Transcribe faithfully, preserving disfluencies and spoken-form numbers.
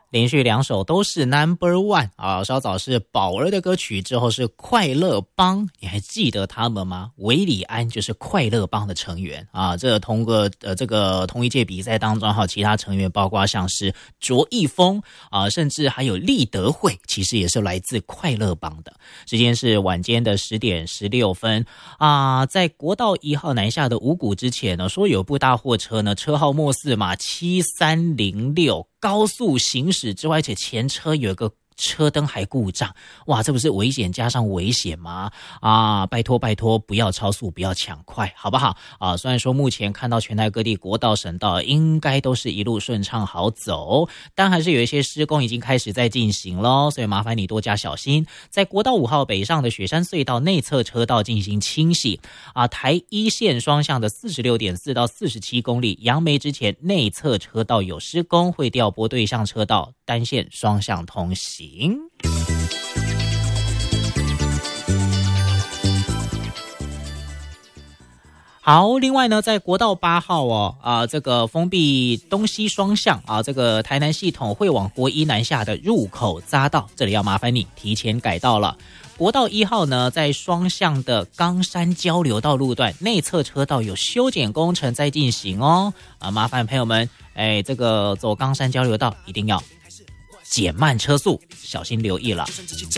连续两首都是 number one 啊，稍早是宝儿的歌曲，之后是快乐帮，你还记得他们吗？韦礼安就是快乐帮的成员啊，这同个呃这个同一届比赛当中，还有其他成员，包括像是卓一峰啊，甚至还有立德会，其实也是来自快乐帮的。时间是晚间的十点十六分啊，在国道一号南下的五股之前呢，说有部大货车呢，车号末四码七三零六。高速行驶之外，而且前车有一个车灯还故障，哇，这不是危险加上危险吗？啊，拜托拜托，不要超速，不要抢快，好不好？啊，虽然说目前看到全台各地国道、省道应该都是一路顺畅好走，但还是有一些施工已经开始在进行咯，所以麻烦你多加小心。在国道五号北上的雪山隧道内侧车道进行清洗，啊，台一线双向的 四十六点四 到四十七公里，杨梅之前内侧车道有施工，会调拨对向车道，单线双向通行。好，另外呢，在国道八号哦，啊，这个封闭东西双向啊，这个台南系统会往国一南下的入口匝道，这里要麻烦你提前改道了。国道一号呢，在双向的冈山交流道路段内侧车道有修剪工程在进行哦，啊，麻烦朋友们，哎，这个走冈山交流道一定要减慢车速，小心留意了。